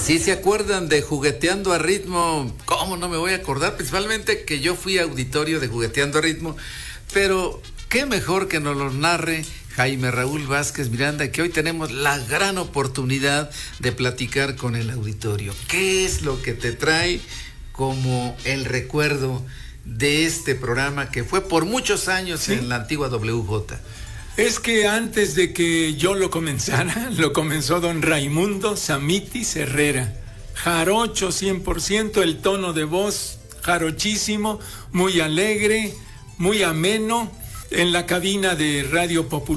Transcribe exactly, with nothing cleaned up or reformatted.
Sí se acuerdan de Jugueteando a Ritmo. ¿Cómo no me voy a acordar? Principalmente que yo fui auditorio de Jugueteando a Ritmo, pero qué mejor que nos lo narre Jaime Raúl Vázquez Miranda, que hoy tenemos la gran oportunidad de platicar con el auditorio. ¿Qué es lo que te trae como el recuerdo de este programa que fue por muchos años, ¿sí?, en la antigua W J? Es que antes de que yo lo comenzara, lo comenzó don Raimundo Samitis Herrera. Jarocho cien por ciento, el tono de voz jarochísimo, muy alegre, muy ameno, en la cabina de Radio Popular.